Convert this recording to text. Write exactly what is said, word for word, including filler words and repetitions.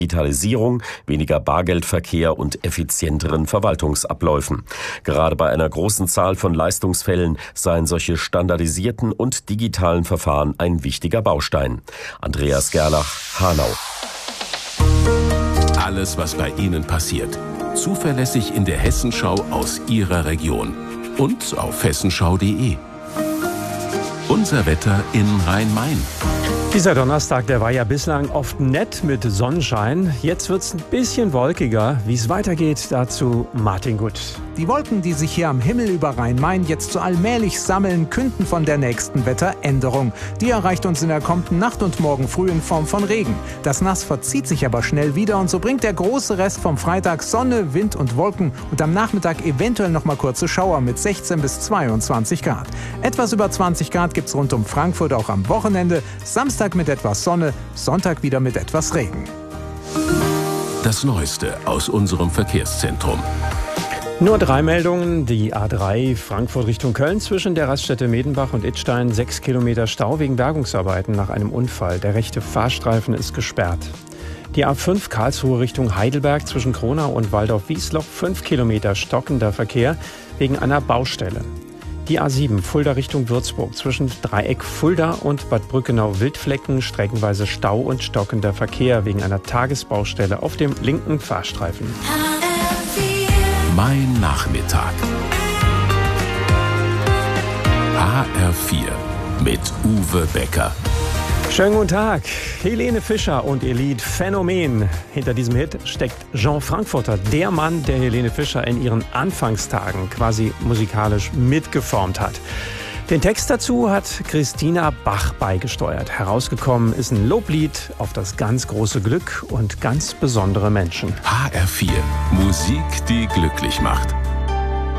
Digitalisierung, weniger Bargeldverkehr und effizienteren Verwaltungsabläufen. Gerade bei einer großen Zahl von Leistungsfällen seien solche standardisierten und digitalen Verfahren ein wichtiger Baustein. Andreas Gerlach, Hanau. Alles, was bei Ihnen passiert, zuverlässig in der Hessenschau aus Ihrer Region und auf hessenschau punkt de. Unser Wetter in Rhein-Main. Dieser Donnerstag, der war ja bislang oft nett mit Sonnenschein. Jetzt wird's ein bisschen wolkiger. Wie es weitergeht, dazu Martin Gutt. Die Wolken, die sich hier am Himmel über Rhein-Main jetzt so allmählich sammeln, künden von der nächsten Wetteränderung. Die erreicht uns in der kommenden Nacht und morgen früh in Form von Regen. Das Nass verzieht sich aber schnell wieder und so bringt der große Rest vom Freitag Sonne, Wind und Wolken und am Nachmittag eventuell noch mal kurze Schauer mit sechzehn bis zweiundzwanzig Grad. Etwas über zwanzig Grad gibt's rund um Frankfurt auch am Wochenende. Samstag mit etwas Sonne, Sonntag wieder mit etwas Regen. Das Neueste aus unserem Verkehrszentrum. Nur drei Meldungen. Die A drei Frankfurt Richtung Köln zwischen der Raststätte Medenbach und Idstein. Sechs Kilometer Stau wegen Bergungsarbeiten nach einem Unfall. Der rechte Fahrstreifen ist gesperrt. Die A fünf Karlsruhe Richtung Heidelberg zwischen Kronau und Waldorf-Wiesloch. Fünf Kilometer stockender Verkehr wegen einer Baustelle. Die A sieben Fulda Richtung Würzburg zwischen Dreieck Fulda und Bad Brückenau-Wildflecken streckenweise Stau und stockender Verkehr wegen einer Tagesbaustelle auf dem linken Fahrstreifen. Mein Nachmittag. H R vier mit Uwe Becker. Schönen guten Tag. Helene Fischer und ihr Lied Phänomen. Hinter diesem Hit steckt Jean Frankfurter, der Mann, der Helene Fischer in ihren Anfangstagen quasi musikalisch mitgeformt hat. Den Text dazu hat Christina Bach beigesteuert. Herausgekommen ist ein Loblied auf das ganz große Glück und ganz besondere Menschen. H R vier. Musik, die glücklich macht.